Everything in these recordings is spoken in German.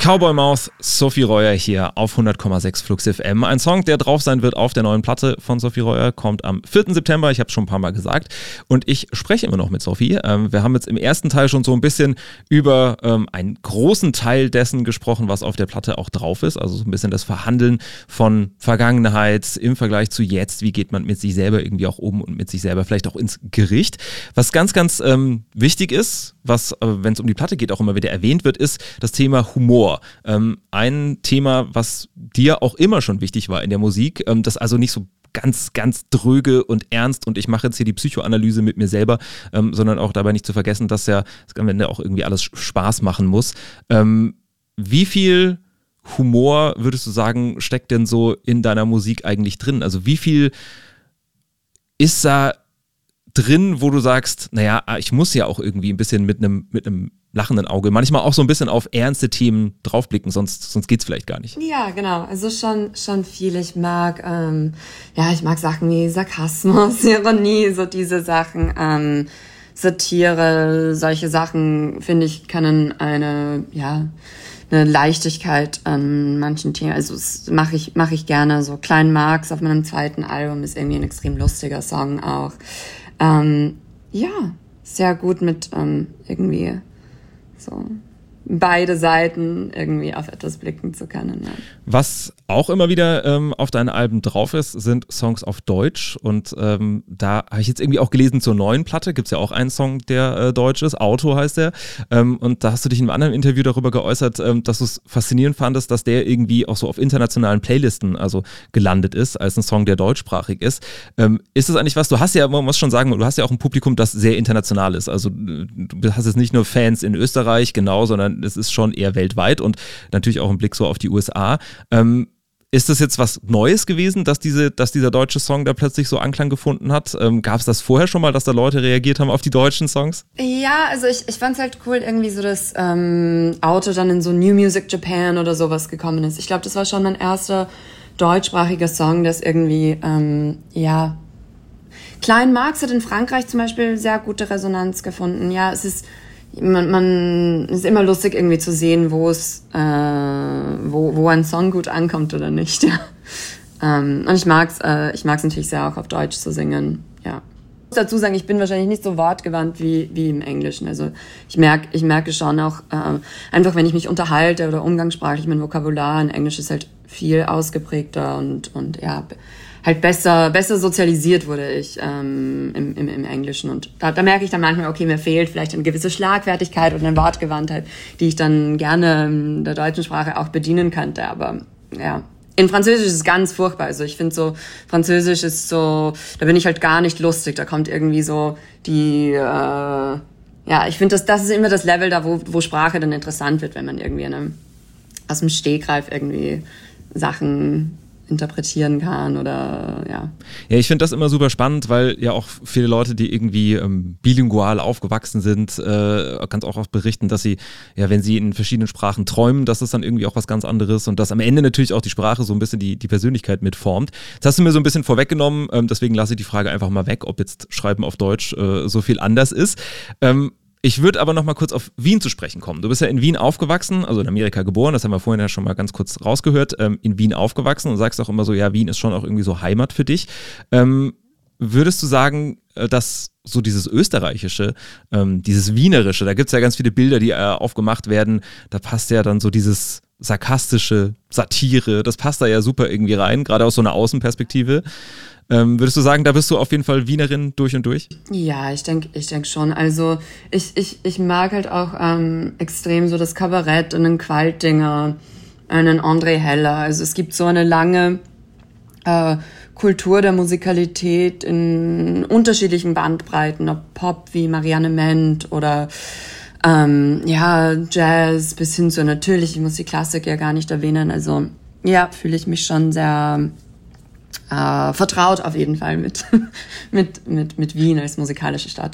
Cowboy Mouth, Sophie Reuer hier auf 100,6 Flux FM. Ein Song, der drauf sein wird auf der neuen Platte von Sophie Reuer, kommt am 4. September, ich habe es schon ein paar Mal gesagt. Und ich spreche immer noch mit Sophie. Wir haben jetzt im ersten Teil schon so ein bisschen über einen großen Teil dessen gesprochen, was auf der Platte auch drauf ist. Also so ein bisschen das Verhandeln von Vergangenheit im Vergleich zu jetzt. Wie geht man mit sich selber irgendwie auch um und mit sich selber vielleicht auch ins Gericht. Was ganz, ganz wichtig ist, was, wenn es um die Platte geht, auch immer wieder erwähnt wird, ist das Thema Humor. Ein Thema, was dir auch immer schon wichtig war in der Musik, das also nicht so ganz, ganz dröge und ernst und ich mache jetzt hier die Psychoanalyse mit mir selber, sondern auch dabei nicht zu vergessen, dass ja am Ende auch irgendwie alles Spaß machen muss. Wie viel Humor, würdest du sagen, steckt denn so in deiner Musik eigentlich drin? Also wie viel ist da drin, wo du sagst, naja, ich muss ja auch irgendwie ein bisschen mit einem lachenden Auge, manchmal auch so ein bisschen auf ernste Themen draufblicken, sonst geht's vielleicht gar nicht. Ja, genau, also schon viel. Ich mag Sachen wie Sarkasmus, Ironie, so diese Sachen, Satire, solche Sachen, finde ich, können eine Leichtigkeit an manchen Themen, also das mache ich gerne. So Klein Marx auf meinem zweiten Album ist irgendwie ein extrem lustiger Song auch. Sehr gut mit irgendwie so beide Seiten irgendwie auf etwas blicken zu können. Ja. Was auch immer wieder auf deinen Alben drauf ist, sind Songs auf Deutsch und da habe ich jetzt irgendwie auch gelesen zur neuen Platte, gibt es ja auch einen Song, der deutsch ist, Auto heißt der, und da hast du dich in einem anderen Interview darüber geäußert, dass du es faszinierend fandest, dass der irgendwie auch so auf internationalen Playlisten also gelandet ist, als ein Song, der deutschsprachig ist. Ist das eigentlich was, du hast ja, man muss schon sagen, du hast ja auch ein Publikum, das sehr international ist, also du hast jetzt nicht nur Fans in Österreich, genau, sondern es ist schon eher weltweit und natürlich auch ein Blick so auf die USA. Ist das jetzt was Neues gewesen, dass dieser deutsche Song da plötzlich so Anklang gefunden hat? Gab es das vorher schon mal, dass da Leute reagiert haben auf die deutschen Songs? Ja, also ich fand es halt cool, irgendwie so das Auto dann in so New Music Japan oder sowas gekommen ist. Ich glaube, das war schon mein erster deutschsprachiger Song, das irgendwie, Klein Marx hat in Frankreich zum Beispiel sehr gute Resonanz gefunden. Ja, es ist man ist immer lustig irgendwie zu sehen, wo ein Song gut ankommt oder nicht. Ja. Und ich mag's natürlich sehr auch auf Deutsch zu singen. Ja. Ich muss dazu sagen, ich bin wahrscheinlich nicht so wortgewandt wie im Englischen. Also ich merke schon auch einfach, wenn ich mich unterhalte oder umgangssprachlich, mein Vokabular in Englisch ist halt viel ausgeprägter und ja, halt besser sozialisiert wurde ich im Englischen. Und da merke ich dann manchmal, okay, mir fehlt vielleicht eine gewisse Schlagfertigkeit oder eine Wortgewandtheit, die ich dann gerne in der deutschen Sprache auch bedienen könnte. Aber ja, in Französisch ist es ganz furchtbar. Also ich finde so, Französisch ist so, da bin ich halt gar nicht lustig. Da kommt irgendwie so die, ich finde, das ist immer das Level da, wo Sprache dann interessant wird, wenn man irgendwie aus dem Stegreif irgendwie Sachen interpretieren kann oder ja. Ja, ich finde das immer super spannend, weil ja auch viele Leute, die irgendwie bilingual aufgewachsen sind, ganz auch oft berichten, dass sie, ja, wenn sie in verschiedenen Sprachen träumen, dass das dann irgendwie auch was ganz anderes und dass am Ende natürlich auch die Sprache so ein bisschen die Persönlichkeit mitformt. Das hast du mir so ein bisschen vorweggenommen, deswegen lasse ich die Frage einfach mal weg, ob jetzt Schreiben auf Deutsch so viel anders ist. Ich würde aber noch mal kurz auf Wien zu sprechen kommen. Du bist ja in Wien aufgewachsen, also in Amerika geboren, das haben wir vorhin ja schon mal ganz kurz rausgehört, in Wien aufgewachsen und sagst auch immer so, ja, Wien ist schon auch irgendwie so Heimat für dich. Würdest du sagen, dass so dieses Österreichische, dieses Wienerische, da gibt es ja ganz viele Bilder, die aufgemacht werden, da passt ja dann so dieses sarkastische, Satire, das passt da ja super irgendwie rein, gerade aus so einer Außenperspektive. Würdest du sagen, da bist du auf jeden Fall Wienerin durch und durch? Ja, ich denk schon. Also ich mag halt auch extrem so das Kabarett, einen Qualtinger, einen André Heller. Also es gibt so eine lange Kultur der Musikalität in unterschiedlichen Bandbreiten, ob Pop wie Marianne Ment oder Jazz bis hin zu natürlich, ich muss die Klassik ja gar nicht erwähnen. Also ja, fühle ich mich schon sehr vertraut auf jeden Fall mit Wien als musikalische Stadt, ja.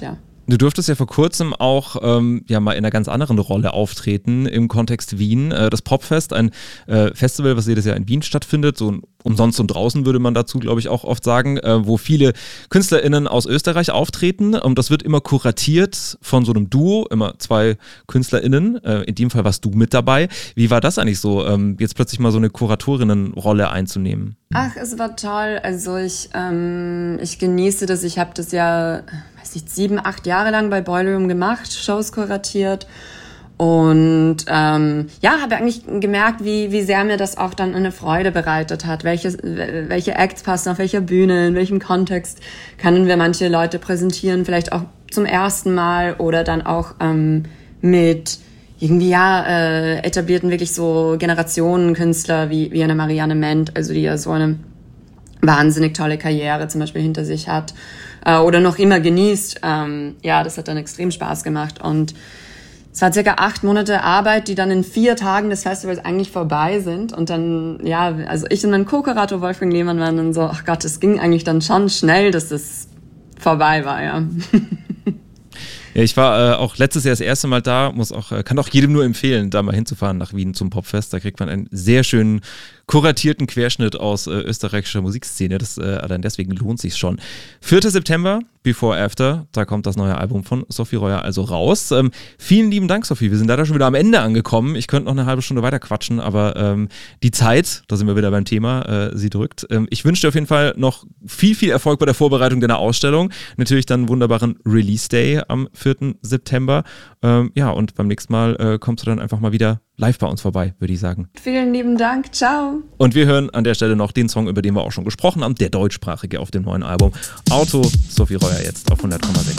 Du durftest ja vor kurzem auch mal in einer ganz anderen Rolle auftreten im Kontext Wien. Das Popfest, ein Festival, was jedes Jahr in Wien stattfindet, so umsonst und draußen würde man dazu, glaube ich, auch oft sagen, wo viele KünstlerInnen aus Österreich auftreten. Das wird immer kuratiert von so einem Duo, immer 2 KünstlerInnen. In dem Fall warst du mit dabei. Wie war das eigentlich so, jetzt plötzlich mal so eine Kuratorinnenrolle einzunehmen? Ach, es war toll. Also ich genieße das. Ich habe das ja, 7, 8 Jahre lang bei Boiler Room gemacht, Shows kuratiert. Und habe eigentlich gemerkt, wie sehr mir das auch dann eine Freude bereitet hat. Welche Acts passen auf welcher Bühne, in welchem Kontext können wir manche Leute präsentieren, vielleicht auch zum ersten Mal oder dann auch mit irgendwie etablierten wirklich so Generationenkünstler wie eine Marianne Ment, also die ja so eine wahnsinnig tolle Karriere zum Beispiel hinter sich hat oder noch immer genießt. Das hat dann extrem Spaß gemacht und es war circa 8 Monate Arbeit, die dann in 4 Tagen des Festivals eigentlich vorbei sind. Und dann, also ich und mein Co-Kurator Wolfgang Lehmann waren dann so, ach Gott, es ging eigentlich dann schon schnell, dass es vorbei war, ja. Ja, ich war auch letztes Jahr das erste Mal da, kann auch jedem nur empfehlen, da mal hinzufahren nach Wien zum Popfest. Da kriegt man einen sehr schönen kuratierten Querschnitt aus österreichischer Musikszene. Allein deswegen lohnt sich schon. 4. September, Before After, da kommt das neue Album von Sophie Reuer also raus. Vielen lieben Dank, Sophie. Wir sind leider schon wieder am Ende angekommen. Ich könnte noch eine halbe Stunde weiter quatschen, aber die Zeit, da sind wir wieder beim Thema, sie drückt. Ich wünsche dir auf jeden Fall noch viel, viel Erfolg bei der Vorbereitung deiner Ausstellung. Natürlich dann einen wunderbaren Release Day am 4. September. Und beim nächsten Mal kommst du dann einfach mal wieder live bei uns vorbei, würde ich sagen. Vielen lieben Dank, ciao. Und wir hören an der Stelle noch den Song, über den wir auch schon gesprochen haben, der deutschsprachige auf dem neuen Album Auto, Sophie Reuer jetzt auf 100,6.